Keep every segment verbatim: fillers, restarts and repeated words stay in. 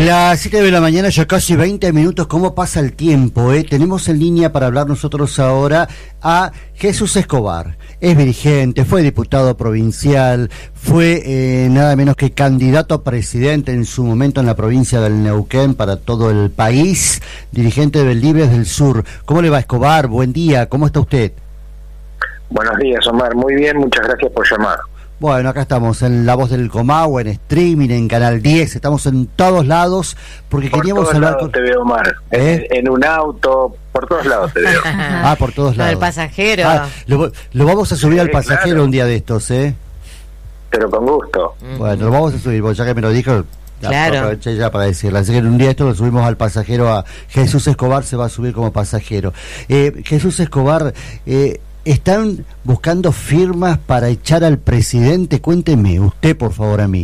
Las siete de la mañana, ya casi veinte minutos. ¿Cómo pasa el tiempo? Eh? Tenemos en línea para hablar nosotros ahora a Jesús Escobar. Es dirigente, fue diputado provincial, fue eh, nada menos que candidato a presidente en su momento en la provincia del Neuquén para todo el país, dirigente de Libres del Sur. ¿Cómo le va, Escobar? Buen día, ¿cómo está usted? Buenos días, Omar. Muy bien, muchas gracias por llamar. Bueno, acá estamos en La Voz del Comahue, en streaming, en Canal diez, estamos en todos lados, porque por queríamos todos hablar lados con... te veo, Omar. ¿Eh? En, en un auto, por todos lados te veo. Ah, por todos lados. El pasajero. Ah, lo, lo vamos a subir Sí, al pasajero claro. un día de estos, ¿eh? Pero con gusto. Bueno, lo vamos a subir, porque ya que me lo dijo, ya Claro. aproveché ya para decirlo. Así que en un día esto lo subimos al pasajero, a Jesús Escobar se va a subir como pasajero. Eh, Jesús Escobar, eh, ¿están buscando firmas para echar al presidente? Cuénteme, usted por favor a mí.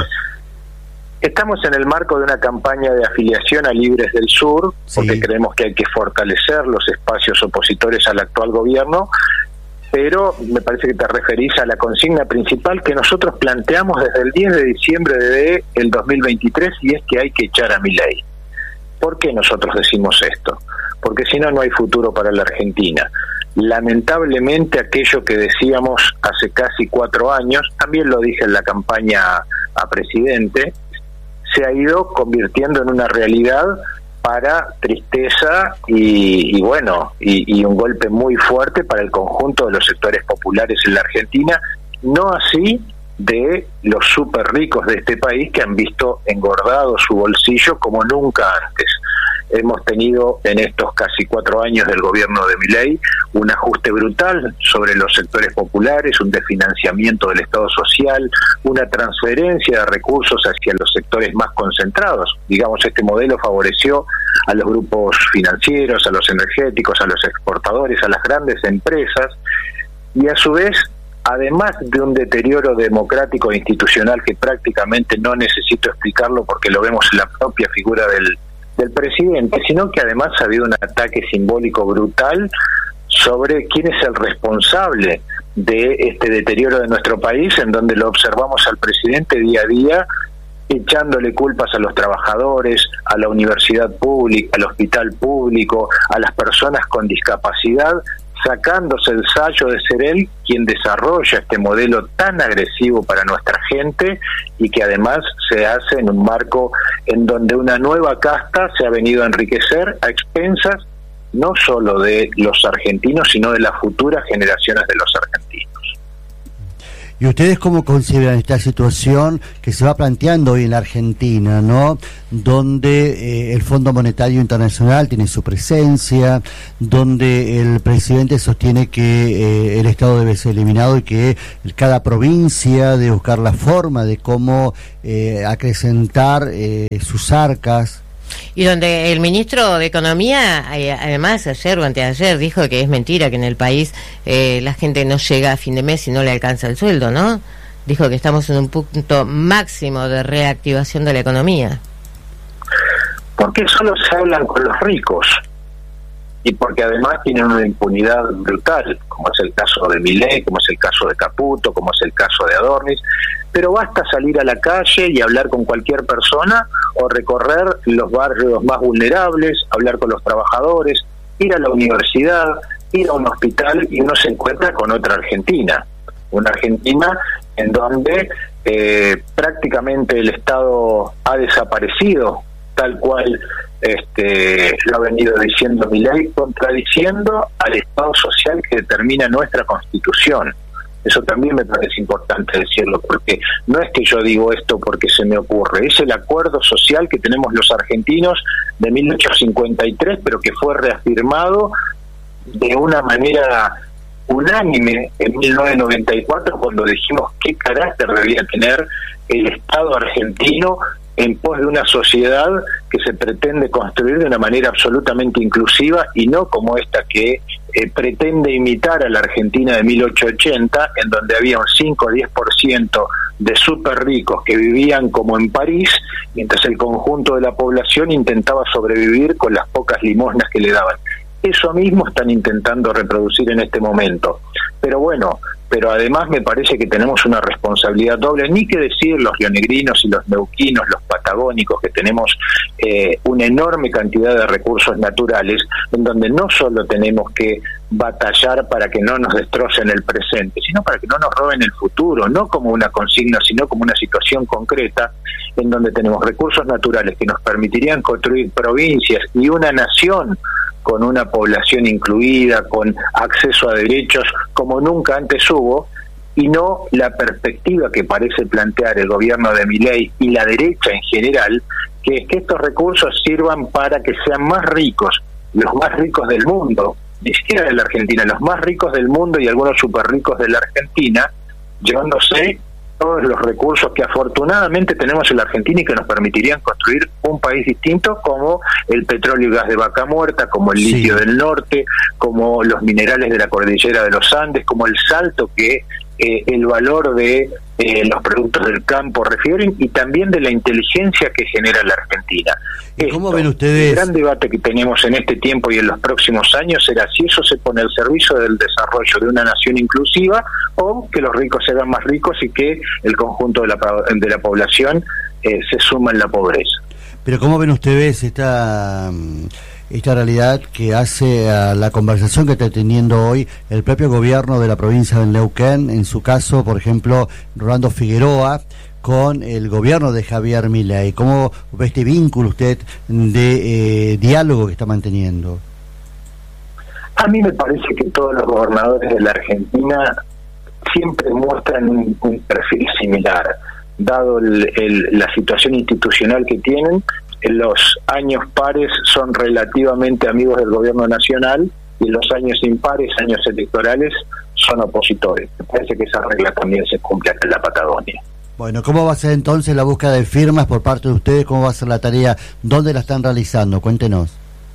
Estamos en el marco de una campaña de afiliación a Libres del Sur, Sí. porque creemos que hay que fortalecer los espacios opositores al actual gobierno, pero me parece que te referís a la consigna principal que nosotros planteamos desde el diez de diciembre de el dos mil veintitrés, y es que hay que echar a Milei. ¿Por qué nosotros decimos esto? Porque si no, no hay futuro para la Argentina. Lamentablemente, aquello que decíamos hace casi cuatro años, también lo dije en la campaña a presidente, se ha ido convirtiendo en una realidad para tristeza y, y bueno, y, y un golpe muy fuerte para el conjunto de los sectores populares en la Argentina, no así de los súper ricos de este país, que han visto engordado su bolsillo como nunca antes. Hemos tenido en estos casi cuatro años del gobierno de Milei un ajuste brutal sobre los sectores populares, un desfinanciamiento del Estado social, una transferencia de recursos hacia los sectores más concentrados. Digamos, este modelo favoreció a los grupos financieros, a los energéticos, a los exportadores, a las grandes empresas, y a su vez, además de un deterioro democrático e institucional que prácticamente no necesito explicarlo porque lo vemos en la propia figura del del presidente, sino que además ha habido un ataque simbólico brutal sobre quién es el responsable de este deterioro de nuestro país, en donde lo observamos al presidente día a día echándole culpas a los trabajadores, a la universidad pública, al hospital público, a las personas con discapacidad, sacándose el sayo de ser él quien desarrolla este modelo tan agresivo para nuestra gente, y que además se hace en un marco en donde una nueva casta se ha venido a enriquecer a expensas no solo de los argentinos, sino de las futuras generaciones de los argentinos. ¿Y ustedes cómo consideran esta situación que se va planteando hoy en la Argentina, ¿no? Donde eh, el Fondo Monetario Internacional tiene su presencia, donde el presidente sostiene que eh, el Estado debe ser eliminado y que cada provincia debe buscar la forma de cómo eh, acrecentar eh, sus arcas? Y donde el ministro de Economía, eh, además ayer o anteayer, dijo que es mentira que en el país eh, la gente no llega a fin de mes y no le alcanza el sueldo, ¿no? Dijo que estamos en un punto máximo de reactivación de la economía. Porque solo se hablan con los ricos, y porque además tienen una impunidad brutal, como es el caso de Milei, como es el caso de Caputo, como es el caso de Adornis. Pero basta salir a la calle y hablar con cualquier persona, o recorrer los barrios más vulnerables, hablar con los trabajadores, ir a la universidad, ir a un hospital, y uno se encuentra con otra Argentina. Una Argentina en donde eh, prácticamente el Estado ha desaparecido, tal cual este, lo ha venido diciendo Milei, contradiciendo al Estado social que determina nuestra Constitución. Eso también me parece importante decirlo, porque no es que yo digo esto porque se me ocurre, es el acuerdo social que tenemos los argentinos de mil ochocientos cincuenta y tres, pero que fue reafirmado de una manera unánime en mil novecientos noventa y cuatro, cuando dijimos qué carácter debía tener el Estado argentino en pos de una sociedad que se pretende construir de una manera absolutamente inclusiva, y no como esta que eh, pretende imitar a la Argentina de mil ochocientos ochenta, en donde había un cinco o diez por ciento de súper ricos que vivían como en París, mientras el conjunto de la población intentaba sobrevivir con las pocas limosnas que le daban. Eso mismo están intentando reproducir en este momento. Pero bueno, pero además me parece que tenemos una responsabilidad doble, ni que decir los rionegrinos y los neuquinos, los patagónicos, que tenemos eh, una enorme cantidad de recursos naturales, en donde no solo tenemos que batallar para que no nos destrocen el presente, sino para que no nos roben el futuro, no como una consigna, sino como una situación concreta, en donde tenemos recursos naturales que nos permitirían construir provincias y una nación con una población incluida, con acceso a derechos como nunca antes hubo, y no la perspectiva que parece plantear el gobierno de Milei y la derecha en general, que es que estos recursos sirvan para que sean más ricos, los más ricos del mundo, ni siquiera de la Argentina, los más ricos del mundo y algunos súper ricos de la Argentina, llevándose todos los recursos que afortunadamente tenemos en la Argentina y que nos permitirían construir un país distinto, como el petróleo y gas de Vaca Muerta, como el litio sí. del norte, como los minerales de la cordillera de los Andes, como el salto que eh, el valor de eh, los productos del campo refieren, y también de la inteligencia que genera la Argentina. ¿Y cómo ven ustedes? El gran debate que tenemos en este tiempo y en los próximos años será si eso se pone al servicio del desarrollo de una nación inclusiva, o que los ricos se hagan más ricos y que el conjunto de la, de la población eh, se suma en la pobreza. Pero ¿cómo ven ustedes esta, esta realidad que hace a la conversación que está teniendo hoy el propio gobierno de la provincia de Neuquén, en su caso, por ejemplo, Rolando Figueroa, con el gobierno de Javier Milei? ¿Cómo ve este vínculo usted de eh, diálogo que está manteniendo? A mí me parece que todos los gobernadores de la Argentina siempre muestran un, un perfil similar, dado el, el, la situación institucional que tienen. En los años pares son relativamente amigos del gobierno nacional, y en los años impares, años electorales, son opositores. Me parece que esa regla también se cumple acá en la Patagonia. Bueno, ¿cómo va a ser entonces la búsqueda de firmas por parte de ustedes? ¿Cómo va a ser la tarea? ¿Dónde la están realizando? Cuéntenos.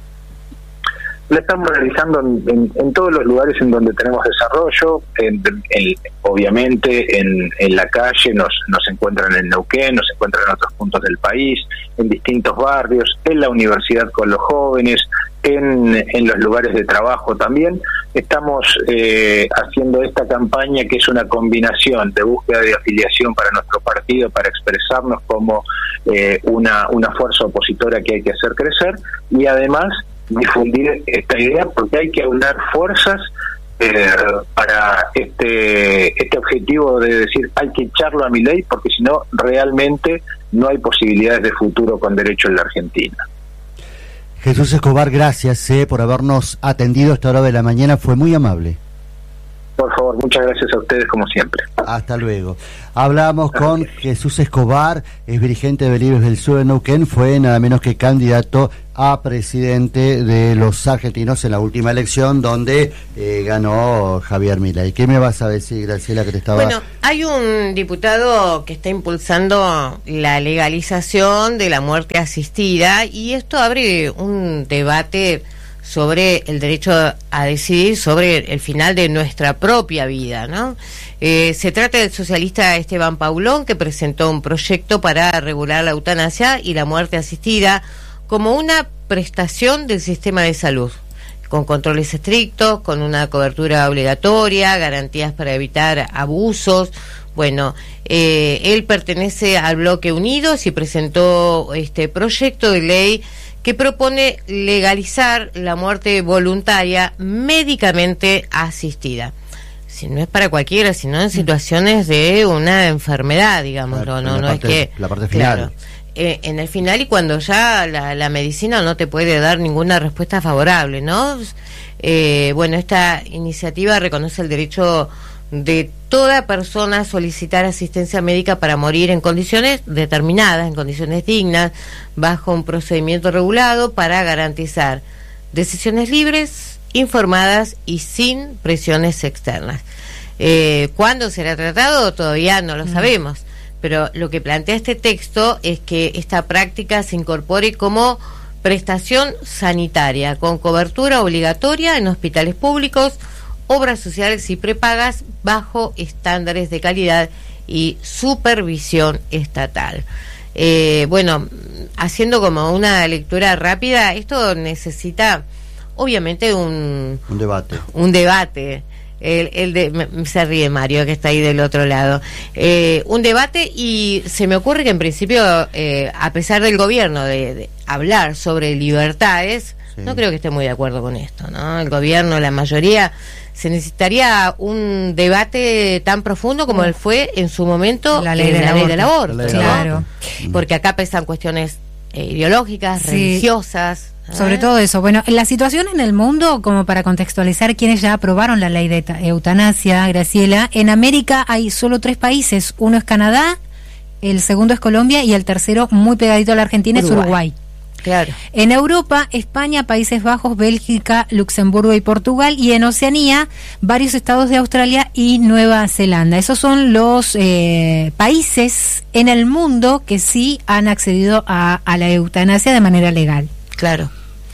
La estamos realizando en, en, en todos los lugares en donde tenemos desarrollo. En, en, obviamente en, en la calle nos, nos encuentran en Neuquén, nos encuentran en otros puntos del país, en distintos barrios, en la universidad con los jóvenes, en, en los lugares de trabajo también. Estamos eh, haciendo esta campaña, que es una combinación de búsqueda de afiliación para nuestro partido, para expresarnos como eh, una, una fuerza opositora que hay que hacer crecer, y además difundir esta idea, porque hay que aunar fuerzas eh, para este este objetivo de decir hay que echarlo a Milei, porque si no realmente no hay posibilidades de futuro con derecho en la Argentina. Jesús Escobar, gracias eh, por habernos atendido a esta hora de la mañana, fue muy amable. Por favor, muchas gracias a ustedes como siempre. Hasta luego. Hablamos con Jesús Escobar, es dirigente de Libres del Sur de Neuquén, fue nada menos que candidato a presidente de los argentinos en la última elección, donde eh, ganó Javier Milei. ¿Qué me vas a decir, Graciela, que te estaba...? Bueno, hay un diputado que está impulsando la legalización de la muerte asistida, y esto abre un debate sobre el derecho a decidir sobre el final de nuestra propia vida, ¿no? Eh, se trata del socialista Esteban Paulón, que presentó un proyecto para regular la eutanasia y la muerte asistida como una prestación del sistema de salud, con controles estrictos, con una cobertura obligatoria, garantías para evitar abusos. Bueno, eh, él pertenece al Bloque Unidos y presentó este proyecto de ley que propone legalizar la muerte voluntaria médicamente asistida. Si no es para cualquiera, sino en situaciones de una enfermedad, digamos, claro, no, no parte, es que... La parte final. Claro, eh, en el final, y cuando ya la, la medicina no te puede dar ninguna respuesta favorable, ¿no? Eh, bueno, esta iniciativa reconoce el derecho de toda persona a solicitar asistencia médica para morir en condiciones determinadas, en condiciones dignas, bajo un procedimiento regulado, para garantizar decisiones libres, informadas y sin presiones externas. Eh, ¿Cuándo será tratado? Todavía no lo sabemos, pero lo que plantea este texto es que esta práctica se incorpore como prestación sanitaria, con cobertura obligatoria en hospitales públicos, obras sociales y prepagas, bajo estándares de calidad y supervisión estatal. Eh, bueno, haciendo como una lectura rápida, esto necesita obviamente un, un debate. Un debate. El, el de, se ríe Mario, que está ahí del otro lado. Eh, un debate, y se me ocurre que en principio, eh, a pesar del gobierno de, de hablar sobre libertades, sí. no creo que esté muy de acuerdo con esto, ¿no? El gobierno, la mayoría, se necesitaría un debate tan profundo como él fue en su momento la ley, de la la ley del aborto, ley ¿no? Claro. Porque acá pesan cuestiones eh, ideológicas, sí. religiosas. Sobre todo eso. Bueno, la situación en el mundo, como para contextualizar quienes ya aprobaron la ley de eutanasia, Graciela, en América hay solo tres países. Uno es Canadá, el segundo es Colombia y el tercero, muy pegadito a la Argentina, Uruguay. es Uruguay. Claro. En Europa, España, Países Bajos, Bélgica, Luxemburgo y Portugal, y en Oceanía, varios estados de Australia y Nueva Zelanda. Esos son los eh, países en el mundo que sí han accedido a, a la eutanasia de manera legal. Claro.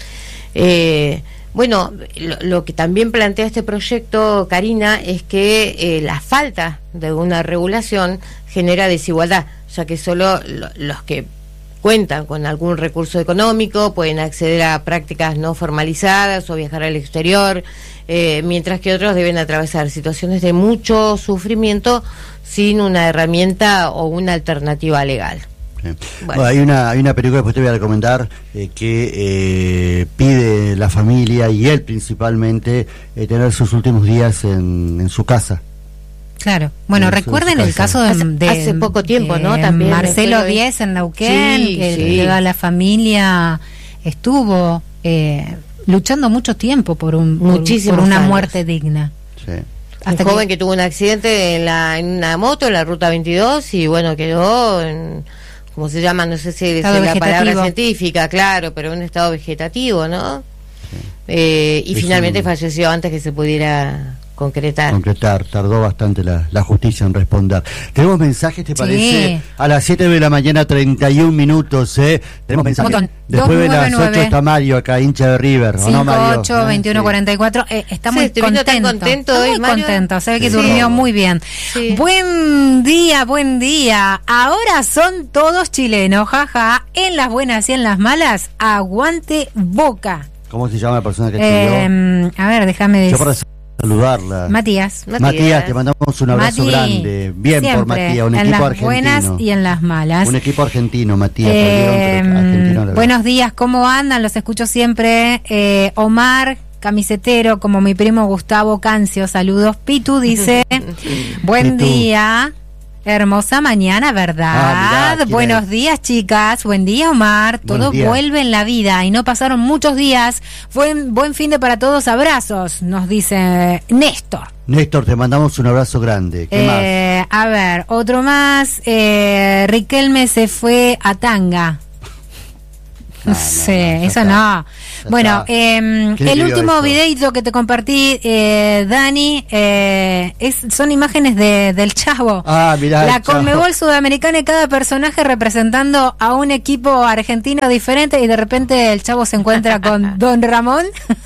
Eh, bueno, lo, lo que también plantea este proyecto, Karina, es que eh, la falta de una regulación genera desigualdad, ya que solo lo, los que cuentan con algún recurso económico pueden acceder a prácticas no formalizadas o viajar al exterior, eh, mientras que otros deben atravesar situaciones de mucho sufrimiento sin una herramienta o una alternativa legal. Bueno. Bueno, hay una hay una película que después te voy a recomendar eh, que eh, pide la familia y él principalmente eh, tener sus últimos días en, en su casa. Claro. Bueno, en recuerden su, su el caso de hace, de, hace poco tiempo, de, ¿no? También Marcelo Díez en Neuquén, sí, que sí. toda la familia estuvo eh, luchando mucho tiempo por un por, por una años. muerte digna. Sí. Hasta un joven que... que tuvo un accidente en la en una moto en la ruta veintidós y bueno, quedó en, ¿cómo se llama? No sé si es la palabra científica, claro, pero en un estado vegetativo, ¿no? Sí. Eh, y es finalmente un... falleció antes que se pudiera concretar. Concretar, tardó bastante la, la justicia en responder. Tenemos mensajes, ¿te parece? Sí. A las siete de la mañana, treinta y un minutos, ¿eh? Tenemos mensajes. Botón. Después de las ocho está Mario acá, hincha de River, ¿o no, Mario? ocho, veintiuno, cuarenta y cuatro. Eh, está muy sí, contento. Tan contento está hoy, muy Mario. contento, se ve que sí. durmió muy bien. Sí. Buen día, buen día. Ahora son todos chilenos, jaja. En las buenas y en las malas, aguante Boca. ¿Cómo se llama la persona que eh, escribió? A ver, déjame decir. Yo para saludarla. Matías. Matías. Matías, te mandamos un abrazo Mati, grande. Bien por Matías, un en equipo las argentino. Buenas y en las malas. Un equipo argentino, Matías. Eh, perdieron, pero argentino, buenos días, ¿cómo andan? Los escucho siempre. Eh, Omar, camisetero, como mi primo Gustavo Cancio. Saludos. Pitu dice, buen Pitu. día. Hermosa mañana, ¿verdad? Ah, mirá, buenos es? días, chicas. Buen día, Omar. Todo vuelve en la vida y no pasaron muchos días. Buen, buen fin de para todos. Abrazos, nos dice Néstor. Néstor, te mandamos un abrazo grande. ¿Qué eh, más? A ver, otro más. Eh, Riquelme se fue a Tanga. No, no sé, no, no, eso está. no. Bueno, eh, el último eso? videito que te compartí, eh, Dani, eh, es, son imágenes de, del Chavo. Ah, mirá, la Conmebol Sudamericana y cada personaje representando a un equipo argentino diferente y de repente el Chavo se encuentra con Don Ramón.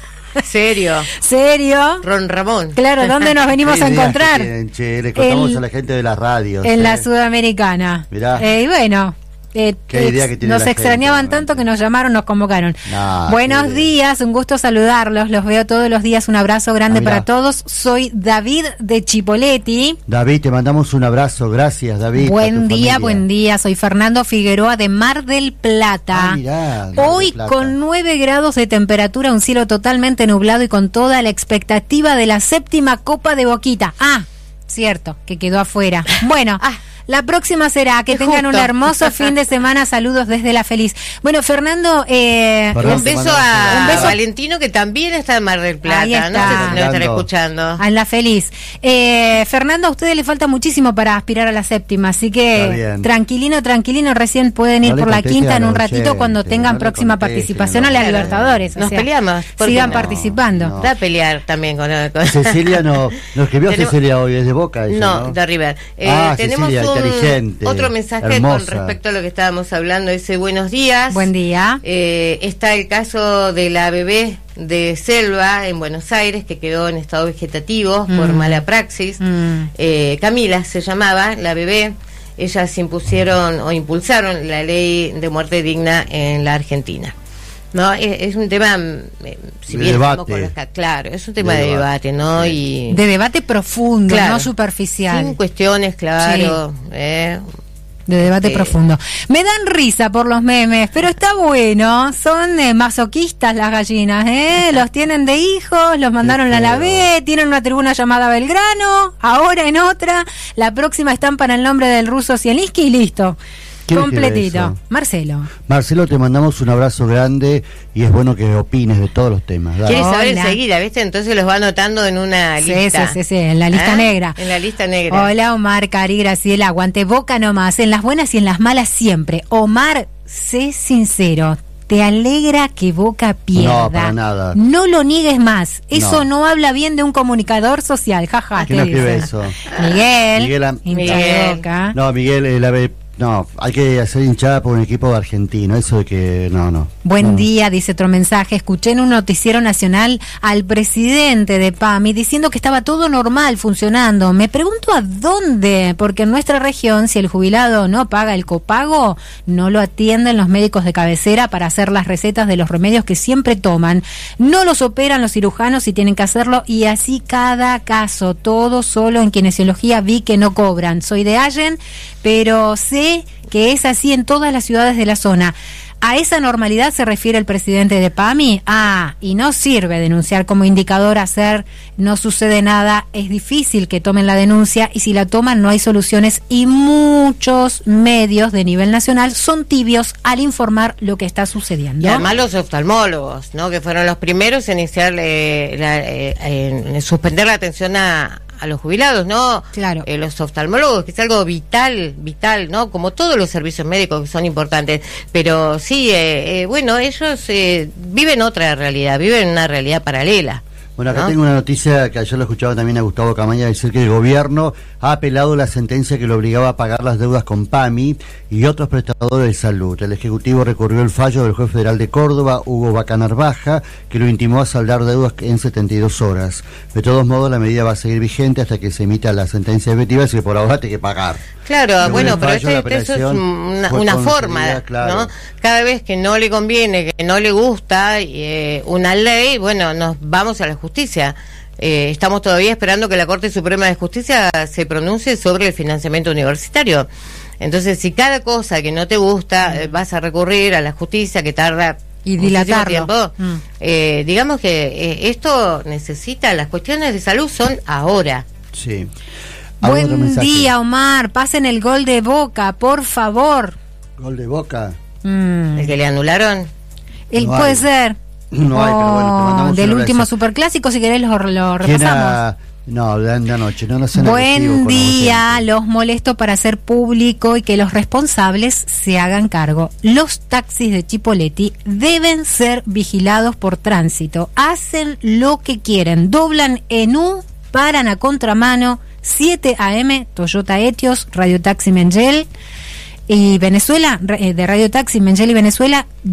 ¿Serio? ¿Serio? Ron Ramón. Claro, ¿dónde nos venimos a encontrar? Tienen, che, le contamos el, a la gente de las radios. En eh. la Sudamericana. Mirá. Eh, y bueno... Eh, Qué idea que tiene nos la extrañaban gente, tanto que nos llamaron, nos convocaron. No, Buenos días, un gusto saludarlos, los veo todos los días, un abrazo grande ah, para todos. Soy David de Chipoleti. David, te mandamos un abrazo, gracias David. Buen día, buen día, soy Fernando Figueroa de Mar del Plata. Ah, mirá, Mar Hoy del Plata. Con nueve grados de temperatura, un cielo totalmente nublado y con toda la expectativa de la séptima Copa de Boquita. Ah, cierto, que quedó afuera. Bueno, ah. La próxima será que Qué tengan justo. un hermoso fin de semana. Saludos desde La Feliz. Bueno, Fernando, eh, Perdón, un beso a, un beso a Valentino, que también está en Mar del Plata. No sé si nos están escuchando. A La Feliz. Eh, Fernando, a ustedes les falta muchísimo para aspirar a la séptima, así que tranquilino, tranquilino, recién pueden ir no por la quinta en un ratito oyente, cuando tengan no próxima participación no, a la claro, Libertadores. Nos o sea, peleamos. Sigan no, participando. No. Da a pelear también con, con Cecilia no, nos escribió tenemos, Cecilia hoy desde Boca. Ella, no, no, de River. Eh, ah, tenemos Cecilia, un, inteligente, otro mensaje hermosa. Con respecto a lo que estábamos hablando. Dice, buenos días. Buen día. Eh, está el caso de la bebé de Selva en Buenos Aires, que quedó en estado vegetativo mm. por mala praxis. Mm. Eh, Camila se llamaba, la bebé. Ellas impusieron o impulsaron la ley de muerte digna en la Argentina. No, es, es un tema, eh, si de bien debate. estamos con los, claro, es un tema de de, debate, debate, ¿no? sí. Y de debate profundo, claro, no superficial. sin cuestiones, claro. Sí. Eh, De debate eh, profundo. Me dan risa por los memes, pero está bueno. Son eh, masoquistas las gallinas, ¿eh? Los tienen de hijos, los mandaron a la B, tienen una tribuna llamada Belgrano, ahora en otra. La próxima están para el nombre del ruso Zielinski y listo. ¿Quién Completito. escribe eso? Marcelo. Marcelo, te mandamos un abrazo grande y es bueno que opines de todos los temas. Dale. Quiere saber Hola. enseguida, ¿viste? Entonces los va anotando en una Sí, lista. sí, sí, sí, en la lista ¿Ah? negra. En la lista negra. Hola Omar, Cari, Graciela, aguante Boca nomás, en las buenas y en las malas siempre. Omar, sé sincero, ¿te alegra que Boca pierda? No, para nada. No lo niegues más, eso no, No. habla bien de un comunicador social, jaja. ¿Quién te escribe dice. eso? Miguel, Miguel Am- hincha de Miguel. Boca. No, Miguel, eh, la ve- no, hay que hacer hinchada por un equipo argentino, eso de que, no, no. Buen no. día, dice otro mensaje. Escuché en un noticiero nacional al presidente de P A M I diciendo que estaba todo normal funcionando. Me pregunto a dónde, porque en nuestra región, si el jubilado no paga el copago, no lo atienden los médicos de cabecera para hacer las recetas de los remedios que siempre toman. No los operan los cirujanos si tienen que hacerlo, y así cada caso. Todo solo en kinesiología vi que no cobran. Soy de Allen, pero sé que es así en todas las ciudades de la zona. ¿A esa normalidad se refiere el presidente de P A M I? Ah, y no sirve denunciar como indicador hacer, no sucede nada, es difícil que tomen la denuncia, y si la toman no hay soluciones, y muchos medios de nivel nacional son tibios al informar lo que está sucediendo. Y además los oftalmólogos, ¿no? Que fueron los primeros en iniciar, eh, la, eh, en suspender la atención a, a los jubilados, ¿no? Claro. Eh, los oftalmólogos, que es algo vital, vital, ¿no? Como todos los servicios médicos que son importantes. Pero sí, eh, eh, bueno, ellos eh, viven otra realidad, viven una realidad paralela. Bueno, acá ¿no? tengo una noticia que ayer lo escuchaba también a Gustavo Camaña decir que el gobierno ha apelado la sentencia que lo obligaba a pagar las deudas con P A M I y otros prestadores de salud. El Ejecutivo recurrió el fallo del juez federal de Córdoba, Hugo Bacanar Baja, que lo intimó a saldar deudas en setenta y dos horas. De todos modos, la medida va a seguir vigente hasta que se emita la sentencia definitiva, así que por ahora tiene que pagar. Claro, Según bueno, el pero fallo, la este, eso es apelación una, fue una concedida, forma, claro. ¿no? Cada vez que no le conviene, que no le gusta eh, una ley, bueno, nos vamos a la justicia. Eh, estamos todavía esperando que la Corte Suprema de Justicia se pronuncie sobre el financiamiento universitario. Entonces, si cada cosa que no te gusta eh, vas a recurrir a la justicia, que tarda Y muchísimo dilatarlo. tiempo, Mm. eh, digamos que eh, esto necesita, las cuestiones de salud son ahora. Sí. ¿Algún otro Buen mensaje? día, Omar, pasen el gol de Boca, por favor. Gol de Boca. Mm. El que le anularon. El, No puede hay. ser. No hay, pero bueno, te Oh, mandamos del un último abrazo. superclásico, si querés lo, lo ¿Quién repasamos. ha- No, de, de anoche, no, no sean agresivos Buen con los día, oyentes. los molesto para hacer público y que los responsables se hagan cargo. Los taxis de Chipoleti deben ser vigilados por tránsito. Hacen lo que quieren, doblan en U, paran a contramano. siete a eme, Toyota Etios, Radio Taxi Mengel y Venezuela, de Radio Taxi Mengel y Venezuela.